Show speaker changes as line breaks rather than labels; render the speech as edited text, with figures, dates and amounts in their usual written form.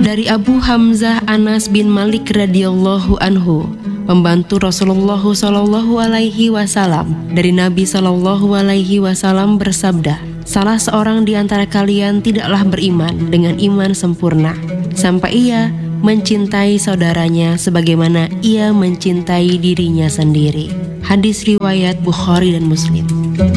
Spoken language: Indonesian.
Dari Abu Hamzah Anas bin Malik radhiyallahu anhu, pembantu Rasulullah Shallallahu alaihi wasallam, dari Nabi Shallallahu alaihi wasallam bersabda, salah seorang di antara kalian tidaklah beriman dengan iman sempurna sampai ia mencintai saudaranya sebagaimana ia mencintai dirinya sendiri. Hadis riwayat Bukhari dan Muslim.